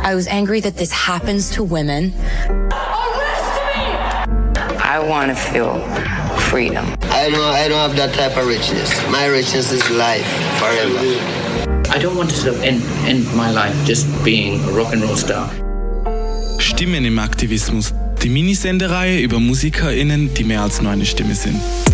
I was angry that this happens to women. I want to feel freedom. I don't have that type of richness. My richness is life forever. I don't want to sort of end my life just being a rock and roll star. Stimmen im Aktivismus. Die Minisendereihe über MusikerInnen, die mehr als nur eine Stimme sind.